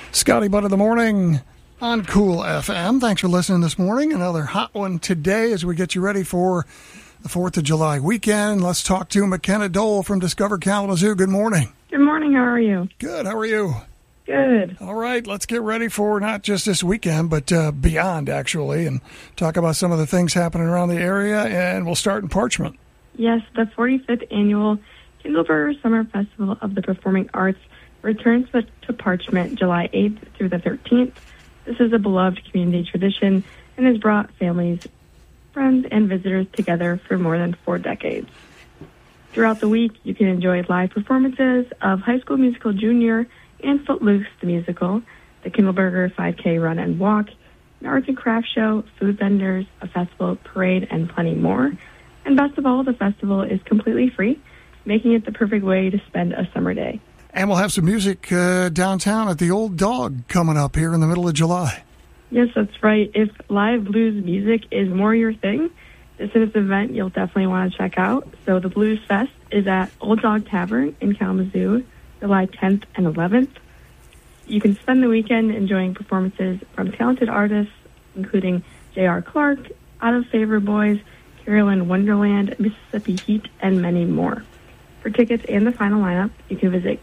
Scotty Butt of the Morning on Cool FM. Thanks for listening this morning. Another hot one today as we get you ready for the 4th of July weekend. Let's talk to McKenna Dole from Discover Kalamazoo. Good morning. Good morning. How are you? Good. How are you? Good. All right. Let's get ready for not just this weekend, but beyond, actually, and talk about some of the things happening around the area. And we'll start in Parchment. Yes, the 45th Annual Kindleberger Summer Festival of the Performing Arts returns to Parchment July 8th through the 13th. This is a beloved community tradition and has brought families, friends, and visitors together for more than 4 decades. Throughout the week, you can enjoy live performances of High School Musical Junior and Footloose the Musical, the Kindleberger 5K Run and Walk, an arts and crafts show, food vendors, a festival, parade, and plenty more. And best of all, the festival is completely free, making it the perfect way to spend a summer day. And we'll have some music downtown at the Old Dog coming up here in the middle of July. Yes, that's right. If live blues music is more your thing, this is an event you'll definitely want to check out. So the Blues Fest is at Old Dog Tavern in Kalamazoo, July 10th and 11th. You can spend the weekend enjoying performances from talented artists, including J.R. Clark, Out of Favor Boys, Carolyn Wonderland, Mississippi Heat, and many more. For tickets and the final lineup, you can visit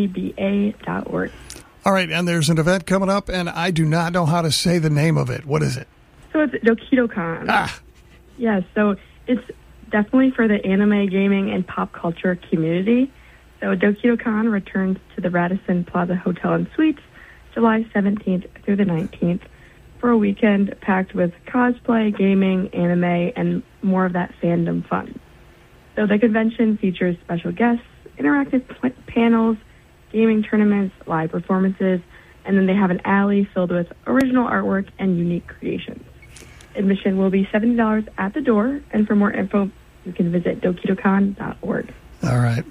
kvba.org. All right, and there's an event coming up, and I do not know how to say the name of it. What is it? So it's DokidoCon. Ah. Yes, so it's definitely for the anime, gaming, and pop culture community. So DokidoCon returns to the Radisson Plaza Hotel and Suites July 17th through the 19th for a weekend packed with cosplay, gaming, anime, and more of that fandom fun. So the convention features special guests, interactive panels, gaming tournaments, live performances, and then they have an alley filled with original artwork and unique creations. Admission will be $70 at the door, and for more info, you can visit dokidocon.org. All right.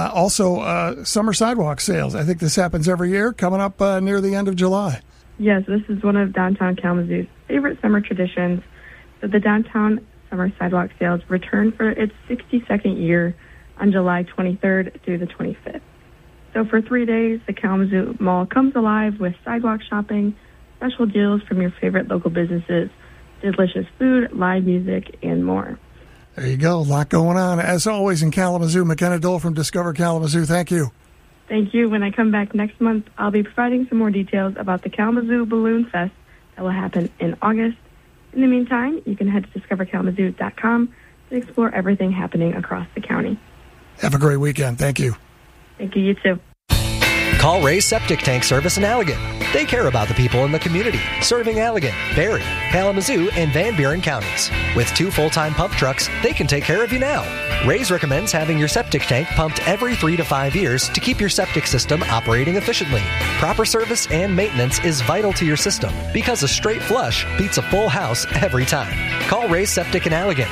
Also, summer sidewalk sales. I think this happens every year, coming up near the end of July. Yes, this is one of downtown Kalamazoo's favorite summer traditions. So the downtown summer sidewalk sales return for its 62nd year on July 23rd through the 25th. So for 3 days, the Kalamazoo Mall comes alive with sidewalk shopping, special deals from your favorite local businesses, delicious food, live music, and more. There you go. A lot going on. As always in Kalamazoo, McKenna Dole from Discover Kalamazoo. Thank you. Thank you. When I come back next month, I'll be providing some more details about the Kalamazoo Balloon Fest that will happen in August. In the meantime, you can head to discoverkalamazoo.com to explore everything happening across the county. Have a great weekend. Thank you. Thank you. You too. Call Ray's Septic Tank Service in Allegan. They care about the people in the community, serving Allegan, Berry, Kalamazoo, and Van Buren counties. With 2 full-time pump trucks, they can take care of you now. Ray's recommends having your septic tank pumped every 3 to 5 years to keep your septic system operating efficiently. Proper service and maintenance is vital to your system because a straight flush beats a full house every time. Call Ray's Septic in Allegan,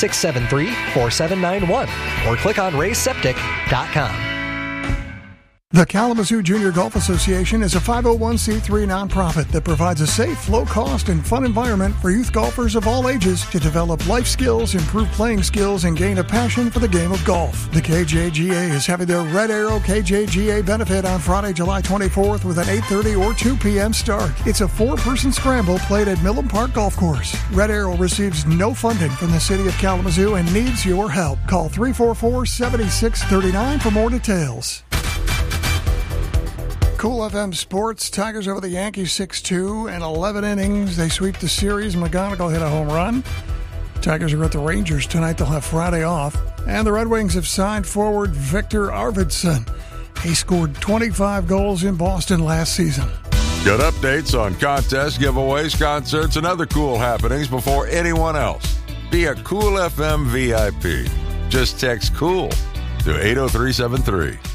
673-4791, or click on rayseptic.com. The Kalamazoo Junior Golf Association is a 501c3 nonprofit that provides a safe, low-cost, and fun environment for youth golfers of all ages to develop life skills, improve playing skills, and gain a passion for the game of golf. The KJGA is having their Red Arrow KJGA benefit on Friday, July 24th with an 8:30 or 2 p.m. start. It's a 4-person scramble played at Millen Park Golf Course. Red Arrow receives no funding from the city of Kalamazoo and needs your help. Call 344-7639 for more details. Cool FM Sports, Tigers over the Yankees 6-2 in 11 innings. They sweep the series. McGonigal hit a home run. Tigers are at the Rangers tonight. They'll have Friday off. And the Red Wings have signed forward Victor Arvidsson. He scored 25 goals in Boston last season. Get updates on contests, giveaways, concerts, and other cool happenings before anyone else. Be a Cool FM VIP. Just text COOL to 80373.